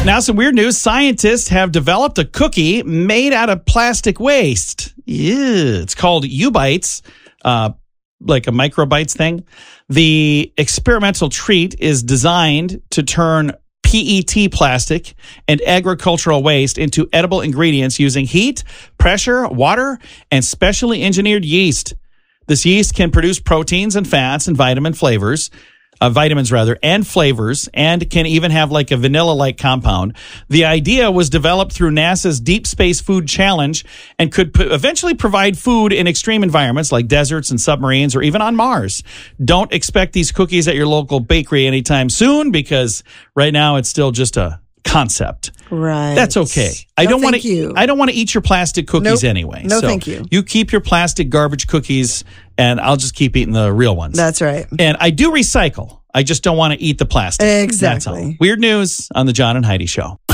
Now, some weird news. Scientists have developed a cookie made out of plastic waste. Ew. It's called U-Bites, like a microbites thing. The experimental treat is designed to turn PET plastic and agricultural waste into edible ingredients using heat, pressure, water, and specially engineered yeast. This yeast can produce proteins and fats and vitamins, and flavors, and can even have like a vanilla-like compound. The idea was developed through NASA's Deep Space Food Challenge and could eventually provide food in extreme environments like deserts and submarines or even on Mars. Don't expect these cookies at your local bakery anytime soon because right now it's still just a concept. Right. That's okay. I don't want to eat your plastic cookies anyway. No, thank you. You keep your plastic garbage cookies and I'll just keep eating the real ones. That's right. And I do recycle. I just don't want to eat the plastic. Exactly. That's all. Weird news on the John and Heidi Show.